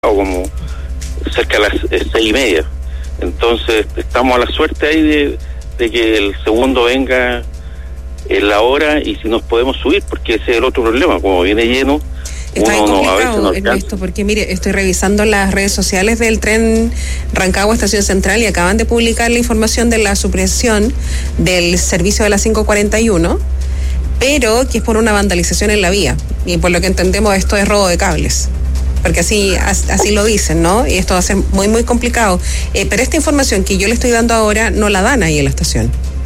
como cerca de las 6:30. Entonces estamos a la suerte ahí de que el segundo venga en la hora y si nos podemos subir, porque ese es el otro problema, como viene lleno. Está complicado, Ernesto, porque mire, estoy revisando las redes sociales del tren Rancagua Estación Central y acaban de publicar la información de la supresión del servicio de la 541, pero que es por una vandalización en la vía, y por lo que entendemos esto es robo de cables, porque así lo dicen, ¿no? Y esto va a ser muy, muy complicado. Pero esta información que yo le estoy dando ahora no la dan ahí en la estación.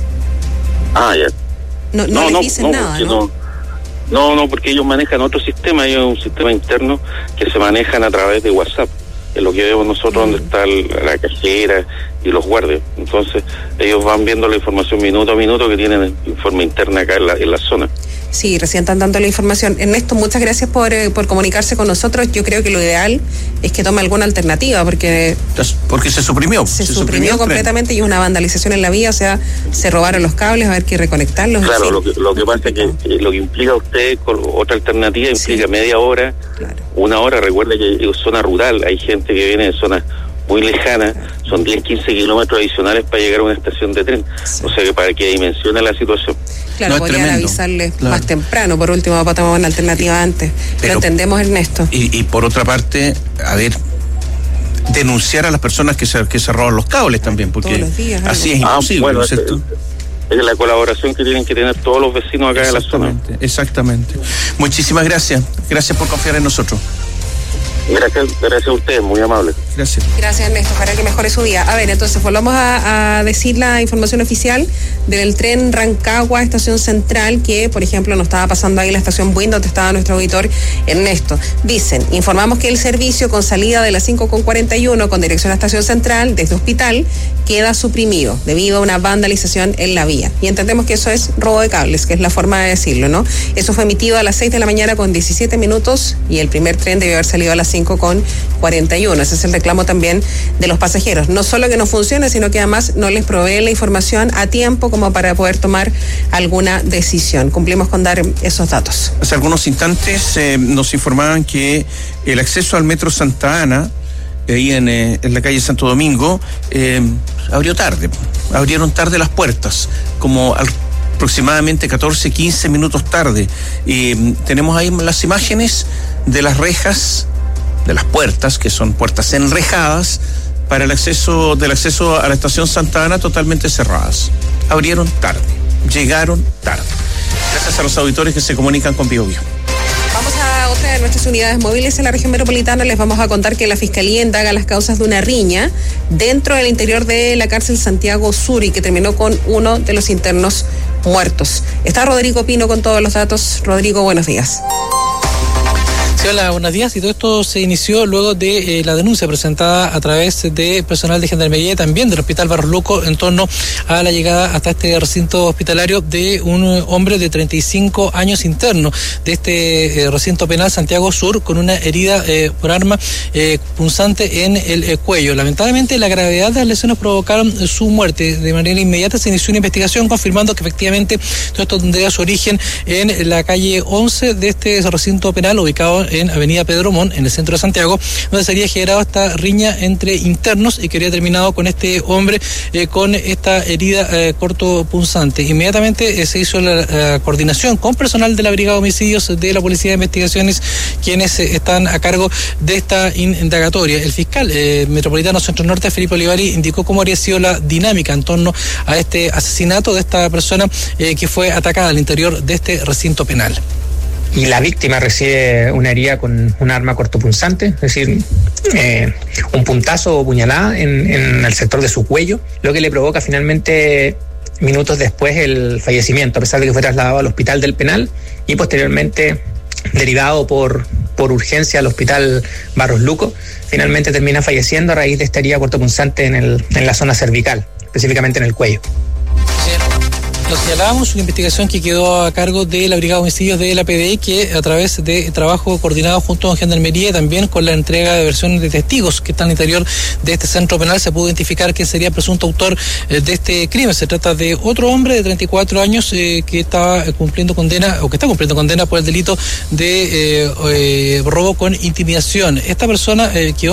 Ya. No les dicen nada, ¿no? No, porque ellos manejan otro sistema, ellos un sistema interno que se manejan a través de WhatsApp, es lo que vemos nosotros, donde está la cajera y los guardias. Entonces ellos van viendo la información minuto a minuto que tienen informe interna acá en la zona. Sí, recién están dando la información. Ernesto, muchas gracias por comunicarse con nosotros. Yo creo que lo ideal es que tome alguna alternativa, porque se suprimió. Se suprimió completamente y una vandalización en la vía, o sea, se robaron los cables, a ver que reconectarlos. Claro, lo que pasa es que lo que implica a usted con otra alternativa implica media hora, una hora. Recuerde que es zona rural, hay gente que viene de zonas muy lejanas, son 10-15 kilómetros adicionales para llegar a una estación de tren, o sea que para que dimensione la situación. Claro, podrían avisarles más temprano, por último, para tomar una alternativa antes, pero entendemos, Ernesto. Y por otra parte, denunciar a las personas que se roban los cables también, porque todos los días, así es imposible, ¿no es cierto? Es la colaboración que tienen que tener todos los vecinos acá de la zona. Exactamente. Muchísimas gracias. Gracias por confiar en nosotros. Gracias a ustedes, muy amable. Gracias, Ernesto, para que mejore su día. A ver, entonces volvamos a decir la información oficial del tren Rancagua Estación Central, que por ejemplo nos estaba pasando ahí la estación Buin, donde estaba nuestro auditor Ernesto. Dicen, informamos que el servicio con salida de la 5:41 con dirección a Estación Central desde Hospital queda suprimido debido a una vandalización en la vía. Y entendemos que eso es robo de cables, que es la forma de decirlo, ¿no? Eso fue emitido a las 6 de la mañana con 17 minutos y el primer tren debió haber salido a las 5:41. Ese es el reclamo también de los pasajeros. No solo que no funcione, sino que además no les provee la información a tiempo como para poder tomar alguna decisión. Cumplimos con dar esos datos. Hace algunos instantes nos informaban que el acceso al Metro Santa Ana, ahí en la calle Santo Domingo, abrieron tarde las puertas, como aproximadamente 14-15 minutos tarde. Tenemos ahí las imágenes de las rejas de las puertas, que son puertas enrejadas para el acceso a la estación Santa Ana, totalmente cerradas. Abrieron tarde, llegaron tarde. Gracias a los auditores que se comunican con Bio Bio. Vamos a otra de nuestras unidades móviles en la región metropolitana. Les vamos a contar que la Fiscalía indaga las causas de una riña dentro del interior de la cárcel Santiago Sur y que terminó con uno de los internos muertos. Está Rodrigo Pino con todos los datos. Rodrigo, buenos días. Hola, buenos días. Y todo esto se inició luego de la denuncia presentada a través de personal de Gendarmería y también del Hospital Barros Luco en torno a la llegada hasta este recinto hospitalario de un hombre de 35 años interno de este recinto penal Santiago Sur con una herida por arma punzante en el cuello. Lamentablemente, la gravedad de las lesiones provocaron su muerte. De manera inmediata se inició una investigación confirmando que efectivamente todo esto tendría su origen en la calle 11 de este recinto penal ubicado en Avenida Pedro Montt, en el centro de Santiago, donde se había generado esta riña entre internos y que había terminado con este hombre con esta herida cortopunzante. Inmediatamente se hizo la coordinación con personal de la Brigada de Homicidios de la Policía de Investigaciones, quienes están a cargo de esta indagatoria. El fiscal metropolitano Centro Norte, Felipe Olivari, indicó cómo habría sido la dinámica en torno a este asesinato de esta persona que fue atacada al interior de este recinto penal. Y la víctima recibe una herida con un arma cortopunzante, es decir, un puntazo o puñalada en el sector de su cuello, lo que le provoca finalmente minutos después el fallecimiento, a pesar de que fue trasladado al hospital del penal y posteriormente derivado por urgencia al hospital Barros Luco. Finalmente termina falleciendo a raíz de esta herida cortopunzante en la zona cervical, específicamente en el cuello. Lo señalábamos, una investigación que quedó a cargo de la Brigada de Homicidios de la PDI, que a través de trabajo coordinado junto con Gendarmería y también con la entrega de versiones de testigos que están al interior de este centro penal, se pudo identificar quién sería el presunto autor de este crimen. Se trata de otro hombre de 34 años que estaba cumpliendo condena, o que está cumpliendo condena por el delito de robo con intimidación. Esta persona quedó